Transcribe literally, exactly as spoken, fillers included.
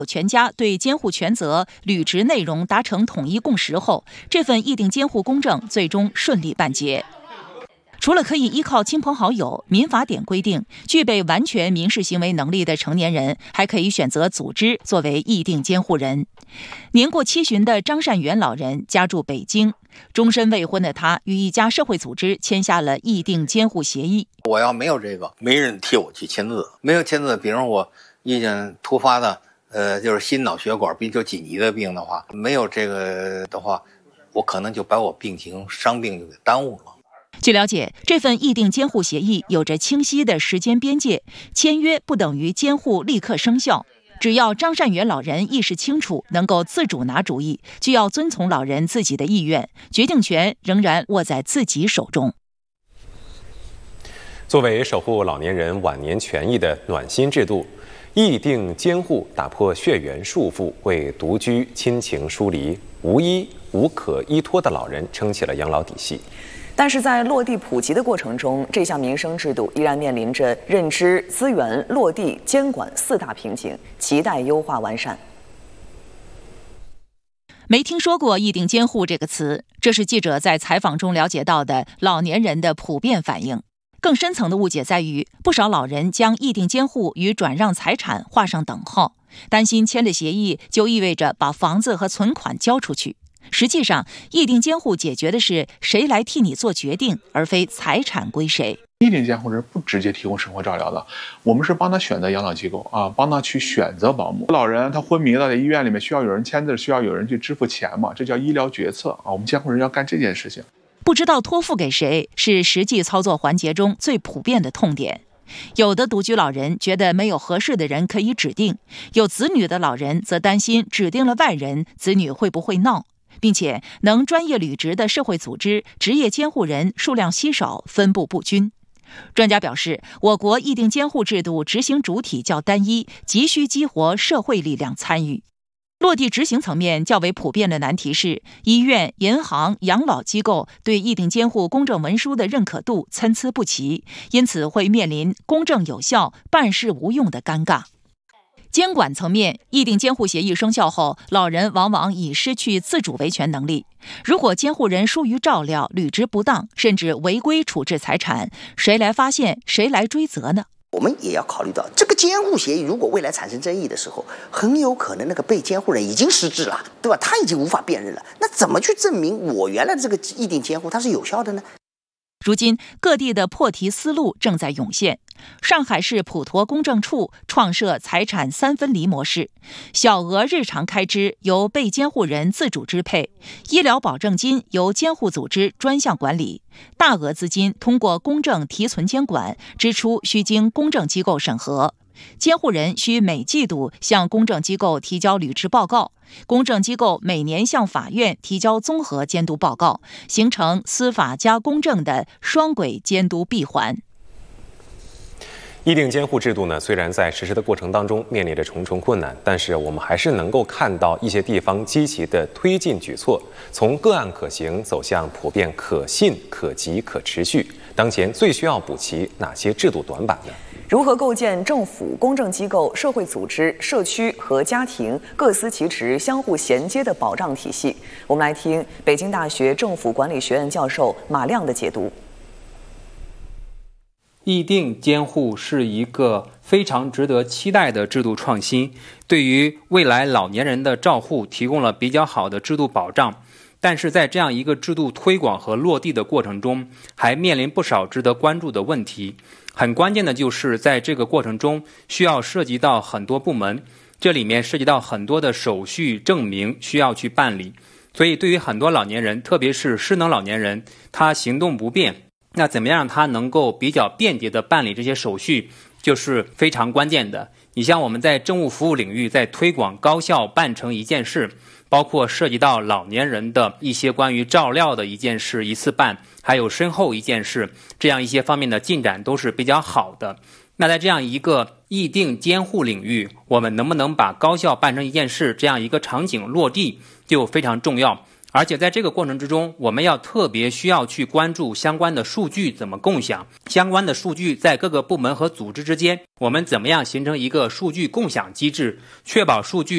全家对监护权责、履职内容达成统一共识后，这份议定监护公证最终顺利办结。除了可以依靠亲朋好友，民法典规定，具备完全民事行为能力的成年人，还可以选择组织作为议定监护人。年过七旬的张善元老人家住北京，终身未婚的他与一家社会组织签下了议定监护协议。 我要没有这个，没人替我去签字，没有签字，比如我遇见突发的，呃，就是心脑血管比较紧急的病的话，没有这个的话，我可能就把我病情伤病就给耽误了。 据了解，这份议定监护协议有着清晰的时间边界，签约不等于监护立刻生效。只要张善元老人意识清楚，能够自主拿主意，就要遵从老人自己的意愿，决定权仍然握在自己手中。 作为守护老年人晚年权益的暖心制度，议定监护打破血缘束缚，为独居、亲情疏离、无依无可依托的老人撑起了养老底气。 但是在落地普及的过程中，这项民生制度依然面临着认知、资源、落地、监管四大瓶颈，亟待优化完善。 没听说过议定监护这个词，这是记者在采访中了解到的老年人的普遍反应。更深层的误解在于，不少老人将议定监护与转让财产画上等号，担心签了协议就意味着把房子和存款交出去。实际上，议定监护解决的是谁来替你做决定，而非财产归谁。 议定监护人不直接提供生活照料的，我们是帮他选择养老机构啊，帮他去选择保姆。老人他昏迷了，在医院里面需要有人签字，需要有人去支付钱嘛，这叫医疗决策啊。我们监护人要干这件事情。 不知道托付给谁，是实际操作环节中最普遍的痛点。有的独居老人觉得没有合适的人可以指定，有子女的老人则担心指定了外人，子女会不会闹。并且能专业履职的社会组织职业监护人数量稀少，分布不均。专家表示，我国议定监护制度执行主体较单一，急需激活社会力量参与。落地执行层面较为普遍的难题是，医院、银行、养老机构对议定监护公证文书的认可度参差不齐，因此会面临公证有效、办事无用的尴尬。监管层面，议定监护协议生效后，老人往往已失去自主维权能力。如果监护人疏于照料、履职不当，甚至违规处置财产，谁来发现，谁来追责呢？ 我们也要考虑到，这个监护协议如果未来产生争议的时候，很有可能那个被监护人已经失智了，对吧？他已经无法辨认了。那怎么去证明我原来的这个议定监护它是有效的呢？ 如今，各地的破题思路正在涌现。上海市普陀公证处创设财产三分离模式，小额日常开支由被监护人自主支配，医疗保证金由监护组织专项管理，大额资金通过公证提存监管，支出需经公证机构审核。监护人需每季度向公证机构提交履职报告，公证机构每年向法院提交综合监督报告，形成司法加公证的双轨监督闭环。 议定监护制度呢，虽然在实施的过程当中面临着重重困难，但是我们还是能够看到一些地方积极的推进举措，从个案可行走向普遍可信、可及、可持续。当前最需要补齐哪些制度短板呢？ 如何构建政府、公证机构、社会组织、社区和家庭各司其职、相互衔接的保障体系？我们来听北京大学政府管理学院教授马亮的解读。 议定监护是一个非常值得期待的制度创新，对于未来老年人的照护提供了比较好的制度保障。但是在这样一个制度推广和落地的过程中，还面临不少值得关注的问题。很关键的就是在这个过程中需要涉及到很多部门，这里面涉及到很多的手续证明需要去办理。所以对于很多老年人，特别是失能老年人，他行动不便，那怎么样让他能够比较便捷地办理这些手续，就是非常关键的。你像我们在政务服务领域，在推广高效办成一件事，包括涉及到老年人的一些关于照料的一件事一次办，还有身后一件事，这样一些方面的进展都是比较好的。那在这样一个议定监护领域，我们能不能把高效办成一件事这样一个场景落地，就非常重要。而且在这个过程之中，我们要特别需要去关注相关的数据怎么共享，相关的数据在各个部门和组织之间，我们怎么样形成一个数据共享机制，确保数据